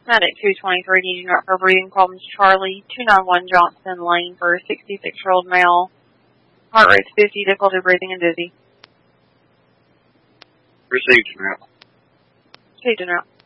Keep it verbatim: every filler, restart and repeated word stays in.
Medic two twenty-three needing up for breathing problems. Charlie, two ninety-one Johnston Lane for a sixty-six-year-old male. Heart rate's fifty, difficulty breathing and dizzy. Received now. Received now.